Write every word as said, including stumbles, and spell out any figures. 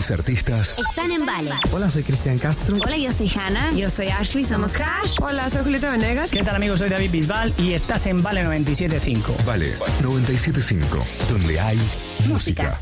Tus artistas están en Vale. Hola, soy Cristian Castro. Hola, yo soy Hannah. Yo soy Ashley, somos Hash. Hola, soy Julieta Venegas. ¿Qué tal, amigos? Soy David Bisbal y estás en Vale noventa y siete punto cinco. Vale noventa y siete punto cinco, donde hay música.